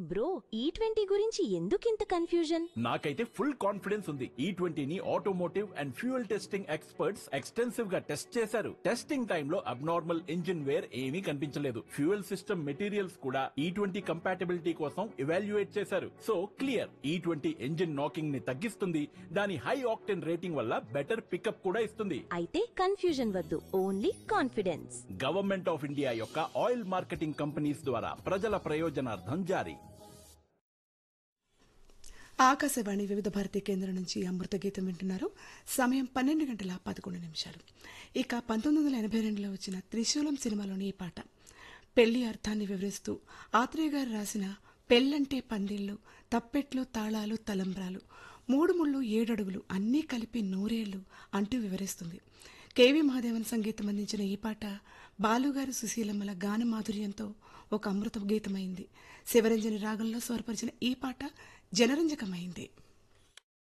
Bro E20 గురించి ఎందుకింత confusion? నాకైతే ఫుల్ కాన్ఫిడెన్స్ ఉంది. E20ని automotive and fuel testing experts extensive గా టెస్ట్ చేశారు. టెస్టింగ్ టైంలో అబ్నార్మల్ ఇంజిన్ వేర్ ఏమీ కనిపించలేదు. ఫ్యూయల్ సిస్టమ్ మెటీరియల్స్ కూడా E20 కంపాటబిలిటీ కోసం ఎవాల్యుయేట్ చేశారు. So clear, E20 engine knocking ని తగ్గిస్తుంది. దాని హై ఆక్టెన్ రేటింగ్ వల్ల బెటర్ పికప్ కూడా ఇస్తుంది. అయితే కన్ఫ్యూజన్ వద్దు, only confidence. Government of India యొక్క ఆయిల్ మార్కెటింగ్ కంపెనీస్ ద్వారా ప్రజల ప్రయోజనార్థం జారీ. ఆకాశవాణి వివిధ భారతి కేంద్రం నుంచి అమృత గీతం వింటున్నారు. సమయం 12:11. ఇక 1982లో వచ్చిన త్రిశూలం సినిమాలోని ఈ పాట పెళ్లి అర్థాన్ని వివరిస్తూ ఆత్రేయ గారు రాసిన పెళ్ళంటే పందిళ్ళు, తప్పెట్లు, తాళాలు, తలంబ్రాలు, 3 ముళ్ళు 7 అడుగులు అన్నీ కలిపి 100 ఏళ్లు అంటూ వివరిస్తుంది. కేవీ మహాదేవన్ సంగీతం అందించిన ఈ పాట బాలుగారు సుశీలమ్మల గాన మాధుర్యంతో ఒక అమృత గీతమైంది. శివరంజని రాగంలో స్వరపరిచిన ఈ పాట జనరంజకమైంది.